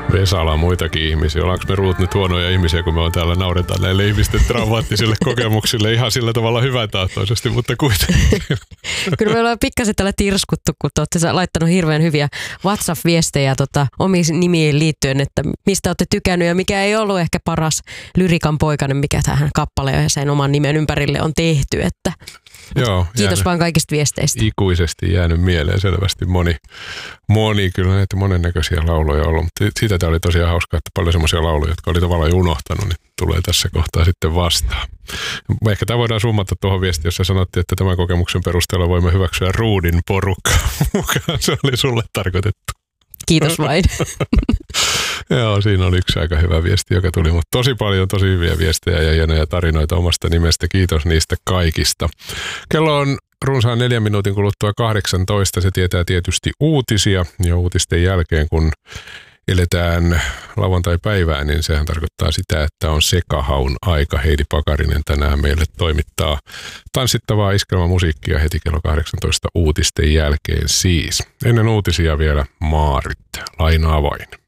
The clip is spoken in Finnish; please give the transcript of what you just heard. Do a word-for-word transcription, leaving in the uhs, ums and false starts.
Vesala on muitakin ihmisiä. Ollaanko me ruut nyt huonoja ihmisiä, kun me on täällä nauretaan näille ihmisten traumaattisille kokemuksille ihan sillä tavalla hyväntahtoisesti, mutta kuitenkin. Kyllä me ollaan pikkasen täällä tirskuttu, kun te olette laittanut hirveän hyviä WhatsApp-viestejä tota, omiin nimiin liittyen, että mistä olette tykännyt ja mikä ei ollut ehkä paras lyrikan poikainen, mikä tähän kappaleen ja sen oman nimen ympärille on tehty. Että Joo, kiitos jäänyt, vaan kaikista viesteistä. Ikuisesti jäänyt mieleen selvästi moni, moni kyllä näitä monennäköisiä lauluja ollut, mutta siitä tämä oli tosiaan hauskaa, että paljon semmoisia lauluja, jotka oli tavallaan jo unohtanut, niin tulee tässä kohtaa sitten vastaan. Ehkä tämä voidaan summata tuohon viestiin, jossa sanottiin, että tämän kokemuksen perusteella voimme hyväksyä ruudin porukkaa mukaan. Se oli sulle tarkoitettu. Kiitos vain. Joo, siinä oli yksi aika hyvä viesti, joka tuli, mutta tosi paljon tosi hyviä viestejä ja hienoja tarinoita omasta nimestä. Kiitos niistä kaikista. Kello on runsaan neljän minuutin kuluttua kahdeksantoista. Se tietää tietysti uutisia ja uutisten jälkeen, kun eletään lauantai-päivää, niin sehän tarkoittaa sitä, että on sekahaun aika. Heidi Pakarinen tänään meille toimittaa tanssittavaa iskelmämusiikkia heti kello kahdeksantoista uutisten jälkeen siis. Ennen uutisia vielä Maarit. Lainaa vain.